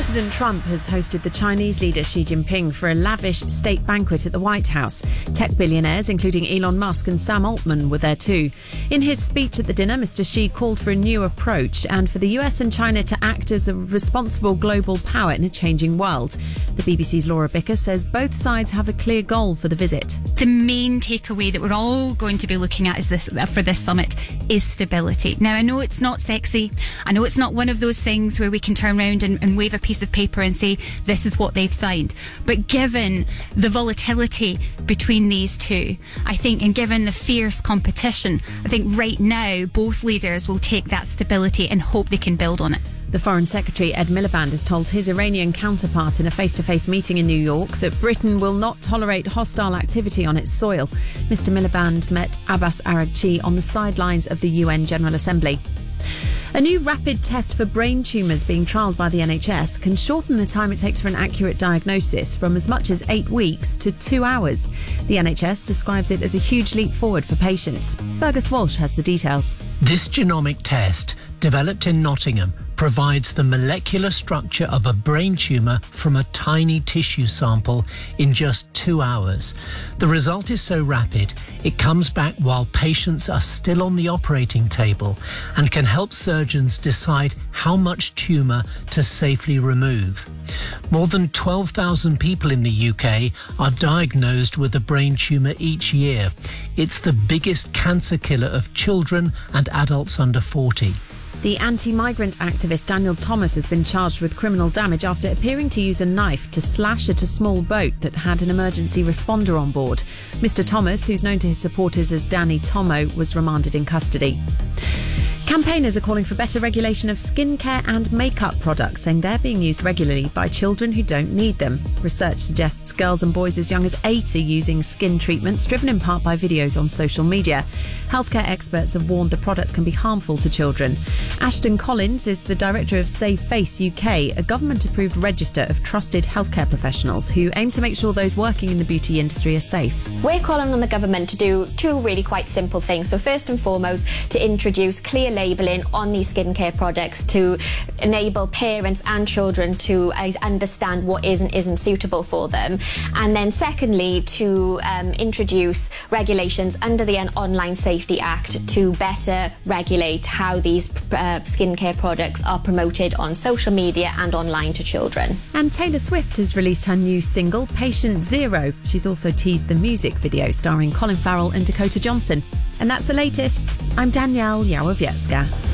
President Trump has hosted the Chinese leader Xi Jinping for a lavish state banquet at the White House. Tech billionaires, including Elon Musk and Sam Altman, were there too. In his speech at the dinner, Mr. Xi called for a new approach and for the US and China to act as a responsible global power in a changing world. The BBC's Laura Bicker says both sides have a clear goal for the visit. The main takeaway that we're all going to be looking at for this summit is stability. Now, I know it's not sexy. I know it's not one of those things where we can turn around and wave a piece of paper and say this is what they've signed. But given the volatility between these two, I think, and given the fierce competition, I think right now both leaders will take that stability and hope they can build on it. The Foreign Secretary, Ed Miliband, has told his Iranian counterpart in a face-to-face meeting in New York that Britain will not tolerate hostile activity on its soil. Mr. Miliband met Abbas Araghchi on the sidelines of the UN General Assembly. A new rapid test for brain tumours being trialled by the NHS can shorten the time it takes for an accurate diagnosis from as much as 8 weeks to 2 hours. The NHS describes it as a huge leap forward for patients. Fergus Walsh has the details. This genomic test, developed in Nottingham, provides the molecular structure of a brain tumour from a tiny tissue sample in just 2 hours. The result is so rapid, it comes back while patients are still on the operating table and can help surgeons decide how much tumour to safely remove. More than 12,000 people in the UK are diagnosed with a brain tumour each year. It's the biggest cancer killer of children and adults under 40. The anti-migrant activist Daniel Thomas has been charged with criminal damage after appearing to use a knife to slash at a small boat that had an emergency responder on board. Mr. Thomas, who's known to his supporters as Danny Tomo, was remanded in custody. Campaigners are calling for better regulation of skincare and makeup products, saying they're being used regularly by children who don't need them. Research suggests girls and boys as young as 8 are using skin treatments, driven in part by videos on social media. Healthcare experts have warned the products can be harmful to children. Ashton Collins is the director of Save Face UK, a government-approved register of trusted healthcare professionals who aim to make sure those working in the beauty industry are safe. We're calling on the government to do 2 really quite simple things. So first and foremost, to introduce clear labelling on these skincare products to enable parents and children to understand what is and isn't suitable for them. And then secondly, to introduce regulations under the Online Safety Act to better regulate how these skincare products are promoted on social media and online to children. And Taylor Swift has released her new single, Patient Zero. She's also teased the music video starring Colin Farrell and Dakota Johnson. And that's the latest. I'm Danielle Yawowiecka.